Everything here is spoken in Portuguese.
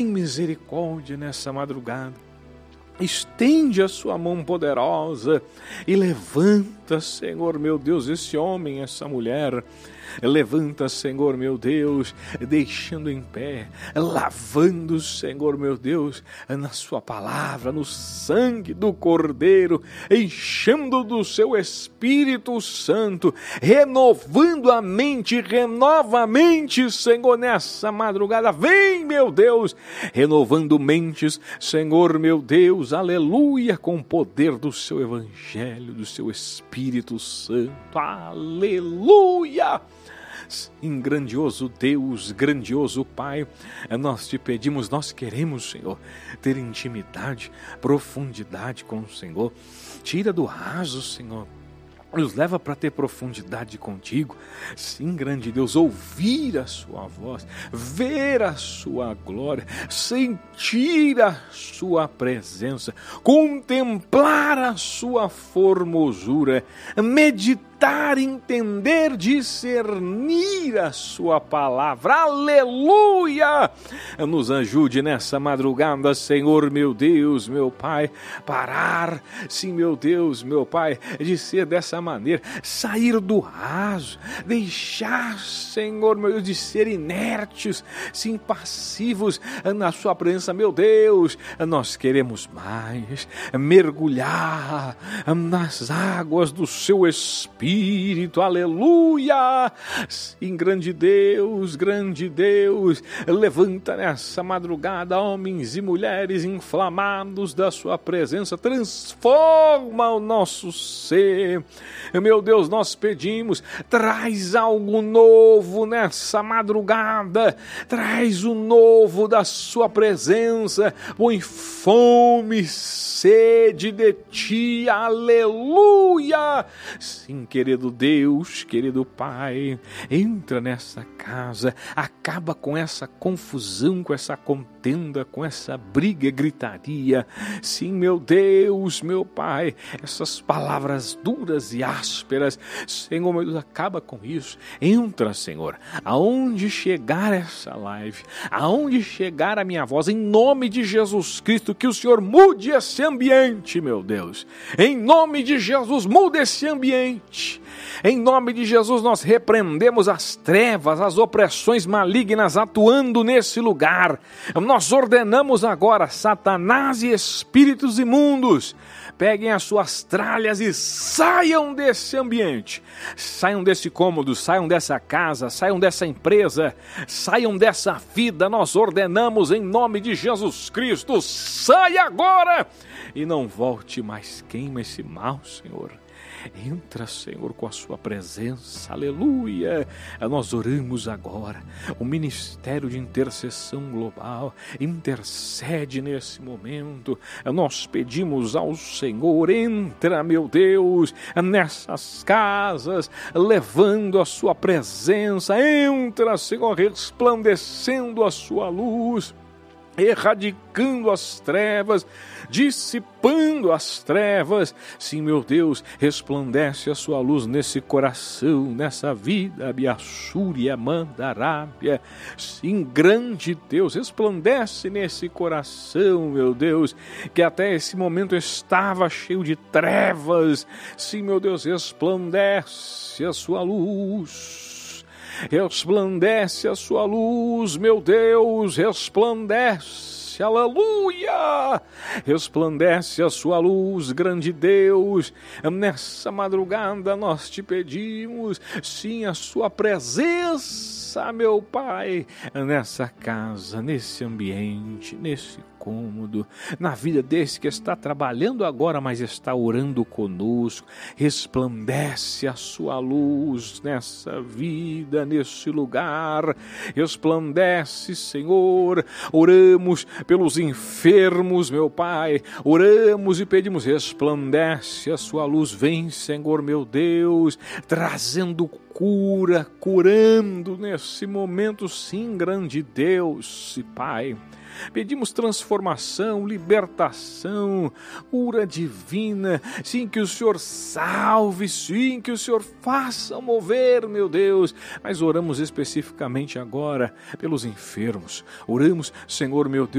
Tem misericórdia nessa madrugada. Estende a sua mão poderosa e levanta, Senhor meu Deus, esse homem, essa mulher. Levanta, Senhor meu Deus, deixando em pé, lavando, Senhor meu Deus, na sua palavra, no sangue do Cordeiro, enchendo do seu Espírito Santo, renovando a mente, renova a mente, Senhor, nessa madrugada. Vem, meu Deus, renovando mentes, Senhor meu Deus, aleluia, com o poder do seu Evangelho, do seu Espírito Santo, aleluia. Sim, grandioso Deus, grandioso Pai, nós te pedimos, nós queremos, Senhor, ter intimidade, profundidade com o Senhor. Tira do raso, Senhor, nos leva para ter profundidade contigo. Sim, grande Deus, ouvir a sua voz, ver a sua glória, sentir a sua presença, contemplar a sua formosura, meditar, entender, discernir a sua palavra. Aleluia! Nos ajude nessa madrugada, Senhor, meu Deus, meu Pai, parar, sim, meu Deus, meu Pai, de ser dessa maneira, sair do raso, deixar, Senhor, meu Deus, de ser inertes, sim, passivos na sua presença, meu Deus. Nós queremos mais, mergulhar nas águas do seu Espírito, aleluia. Sim, grande Deus, levanta nessa madrugada homens e mulheres inflamados da sua presença, transforma o nosso ser. Meu Deus, nós pedimos, traz algo novo nessa madrugada, traz o novo da sua presença, põe fome, sede de ti, aleluia. Sim, querido Deus, querido Pai, entra nessa casa, acaba com essa confusão, com essa contenda, com essa briga, gritaria. Sim, meu Deus, meu Pai, essas palavras duras e ásperas, Senhor, meu Deus, acaba com isso. Entra, Senhor, aonde chegar essa live, aonde chegar a minha voz, em nome de Jesus Cristo, que o Senhor mude esse ambiente, meu Deus. Em nome de Jesus, mude esse ambiente. Em nome de Jesus, nós repreendemos as trevas, as opressões malignas atuando nesse lugar. Nós ordenamos agora, Satanás e espíritos imundos, peguem as suas tralhas e saiam desse ambiente, saiam desse cômodo, saiam dessa casa, saiam dessa empresa, saiam dessa vida. Nós ordenamos em nome de Jesus Cristo, saia agora e não volte mais. Queima esse mal, Senhor. Entra, Senhor, com a sua presença, aleluia. Nós oramos agora, o Ministério de Intercessão Global intercede nesse momento. Nós pedimos ao Senhor, entra, meu Deus, nessas casas, levando a sua presença. Entra, Senhor, resplandecendo a sua luz, erradicando as trevas, dissipando as trevas. Sim, meu Deus, resplandece a sua luz nesse coração, nessa vida, Abiaçúria, Mandarábia. Sim, grande Deus, resplandece nesse coração, meu Deus, que até esse momento estava cheio de trevas. Sim, meu Deus, resplandece a sua luz. Resplandece a sua luz, meu Deus, resplandece, aleluia, resplandece a sua luz, grande Deus. Nessa madrugada nós te pedimos, sim, a sua presença, meu Pai, nessa casa, nesse ambiente, nesse cômodo, na vida desse que está trabalhando agora, mas está orando conosco. Resplandece a sua luz nessa vida, nesse lugar. Resplandece, Senhor. Oramos pelos enfermos, meu Pai. Oramos e pedimos, resplandece a sua luz. Vem, Senhor, meu Deus, trazendo cura, curando nesse momento, sim, grande Deus e Pai. Pedimos transformação, libertação, cura divina. Sim, que o Senhor salve, sim, que o Senhor faça mover, meu Deus. Mas oramos especificamente agora pelos enfermos. Oramos, Senhor, meu Deus,